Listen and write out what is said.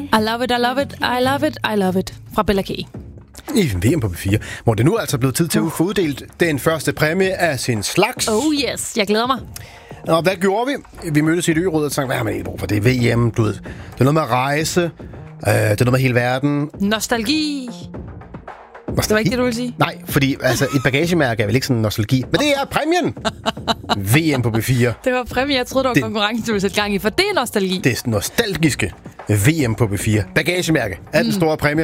I love it, I love it, I love it, I love it. Fra Bella K. I VM på B4, hvor det nu er altså blevet tid til at få uddelt den første præmie af sin slags. Oh yes, jeg glæder mig. Og hvad gjorde vi? Vi mødtes i et ø-råd og tænkte, hvad har man egentlig brug for? Det er VM, du ved. Det er noget med at rejse. Det er noget med hele verden. Nostalgi. Det var ikke det, du ville sige? Nej, fordi altså, et bagagemærke er vel ikke sådan en nostalgi. Men det er præmien! VM på B4. Det var præmie, jeg troede, det var konkurrencen, du ville sætte gang i, for det er nostalgi. Det er nostalgiske VM på B4. Bagagemærke er den store præmie.